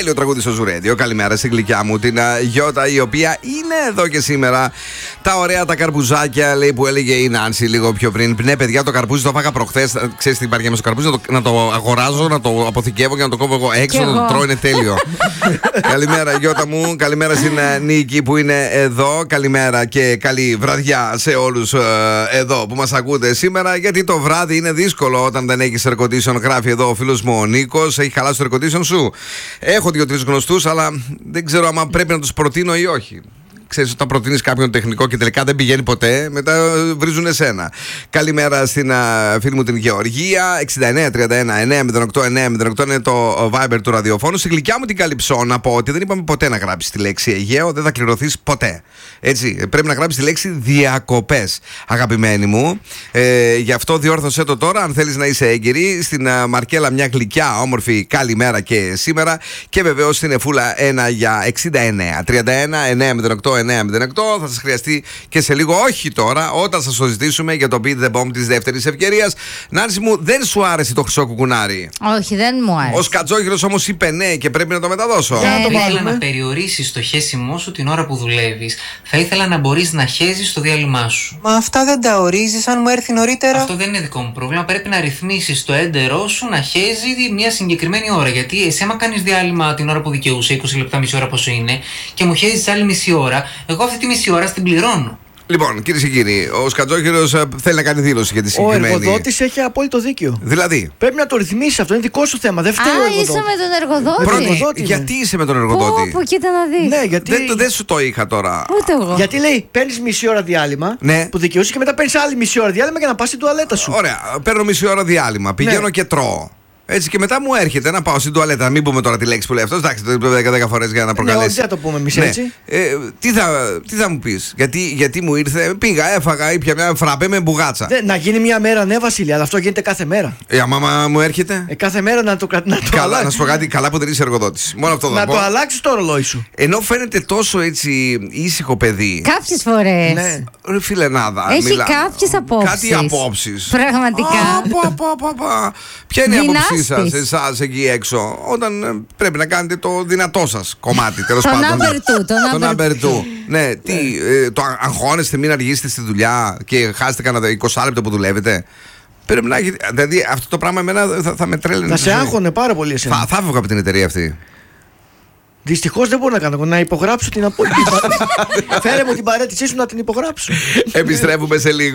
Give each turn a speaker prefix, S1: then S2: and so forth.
S1: Τέλειο τραγούδι στο Ζουρέντιο. Καλημέρα στην γλυκιά μου, την Γιώτα, η οποία είναι εδώ και σήμερα. Τα ωραία τα καρπουζάκια, λέει, που έλεγε η Νάνση λίγο πιο πριν. Ναι, παιδιά, το καρπούζι το φάγα προχθές. Ξέρεις τι υπάρχει με στο καρπούζι? Να το αγοράζω, να το αποθηκεύω και να το κόβω εγώ έξω, να το τρώω, είναι τέλειο. Καλημέρα, Γιώτα μου. Καλημέρα στην Νίκη που είναι εδώ. Καλημέρα και καλή βραδιά σε όλους εδώ που μας ακούτε σήμερα. Γιατί το βράδυ είναι δύσκολο όταν δεν έχεις air condition. Γράφει εδώ ο φίλος μου ο Νίκος. Έχει χαλάσει το air condition σου? Έχω 2-3 γνωστούς, αλλά δεν ξέρω αν πρέπει να τους προτείνω ή όχι. Ξέρεις, όταν προτείνεις κάποιον τεχνικό και τελικά δεν πηγαίνει ποτέ, μετά βρίζουν εσένα. Καλημέρα στην φίλη μου την Γεωργία. 6931-908-908 είναι το Viber του ραδιοφώνου. Στη γλυκιά μου την Καλυψό να πω ότι δεν είπαμε ποτέ να γράψεις τη λέξη Αιγαίο, δεν θα κληρωθείς ποτέ. Έτσι, πρέπει να γράψεις τη λέξη διακοπές, αγαπημένη μου. Γι' αυτό διόρθωσέ το τώρα, αν θέλεις να είσαι έγκυρη. Στην Μαρκέλα μια γλυκιά, όμορφη καλημέρα και σήμερα. Και βεβαίως στην Εφούλα 1 για 6931-908-908. Θα σας χρειαστεί και σε λίγο, όχι τώρα, όταν σας το ζητήσουμε για το Beat the Bomb της δεύτερης ευκαιρίας. Νάνση μου, δεν σου άρεσε το χρυσό κουκουνάρι?
S2: Όχι, δεν μου άρεσε.
S1: Ο Σκατζόγυρος όμως είπε ναι και πρέπει να το μεταδώσω.
S3: Θα ήθελα να περιορίσεις το χέσιμό σου την ώρα που δουλεύεις. Θα ήθελα να μπορείς να χέζεις το διάλειμμά σου.
S4: Μα αυτά δεν τα ορίζεις αν μου έρθει νωρίτερα?
S3: Αυτό δεν είναι δικό μου πρόβλημα. Πρέπει να ρυθμίσεις το έντερό σου να χέζει μια συγκεκριμένη ώρα. Γιατί εσύ, άμα κάνεις διάλειμμα την ώρα που δικαιούσε, 20 λεπτά, μισή ώρα πόσο είναι, και μου χέζεις άλλη μισή ώρα, εγώ αυτή τη μισή ώρα την πληρώνω.
S1: Λοιπόν, κυρίες και κύριοι, ο Σκατζόγυρος θέλει να κάνει δήλωση για τη συγκεκριμένη.
S5: Ο εργοδότης έχει απόλυτο δίκιο.
S1: Δηλαδή,
S5: πρέπει να το ρυθμίσει αυτό, είναι δικό σου θέμα. Δεν φταίει ο εργοδότης.
S2: Είσαι με τον εργοδότη.
S1: Γιατί είσαι με τον εργοδότη?
S2: Πω, κοίτα να δεις.
S5: Ναι, γιατί...
S1: Δεν σου το είχα τώρα.
S2: Ούτε εγώ.
S5: Γιατί λέει, παίρνεις μισή ώρα διάλειμμα,
S1: ναι,
S5: που δικαιούσε, και μετά παίρνεις άλλη μισή ώρα διάλειμμα για να πας στην τουαλέτα σου.
S1: Ωραία, παίρνω μισή ώρα διάλειμμα, πηγαίνω, ναι, και τρώω. Έτσι, και μετά μου έρχεται να πάω στην τουαλέτα. Μην πούμε τώρα τη λέξη που λέει αυτό. Εντάξει, το είπε 10 φορές για να προκαλέσει.
S5: Ναι, δεν θα το πούμε εμείς, έτσι.
S1: Τι θα μου πεις? Γιατί μου ήρθε, πήγα, έφαγα, ήπια μια φραπέ με μπουγάτσα.
S5: Να γίνει μια μέρα, ναι, Βασίλη, αλλά αυτό γίνεται κάθε μέρα.
S1: Αμάμα μου έρχεται.
S5: Κάθε μέρα να το
S1: καλά, να σου πω κάτι, καλά που δεν είσαι εργοδότης. Μόνο αυτό θα πω.
S5: Να το αλλάξεις το ρολόι σου.
S1: Ενώ φαίνεται τόσο έτσι ήσυχο παιδί.
S2: Κάποιες φορές.
S1: Ναι. Ρε φιλενάδα.
S2: Έχει κάποιες απόψεις.
S1: Κάτι απόψεις.
S2: Πραγματικά.
S1: Ποια είναι η άποψή σας, εσάς εκεί έξω, όταν πρέπει να κάνετε το δυνατό σας κομμάτι, τέλος πάντων? Το number 2. Ναι, το αγχώνεστε, μην αργήσετε στη δουλειά και χάσετε κανένα 20 λεπτό που δουλεύετε? Πρέπει να έχετε. Δηλαδή αυτό το πράγμα εμένα θα με τρέλαινε.
S5: Θα σε άγχωνε πάρα πολύ εσένα.
S1: Θα φεύγω από την εταιρεία αυτή.
S5: Δυστυχώς δεν μπορώ να κάνω. Να υπογράψω την απόλυτη. Φέρε μου την παρέτησή σου να την υπογράψω.
S1: Επιστρέφουμε σε λίγο.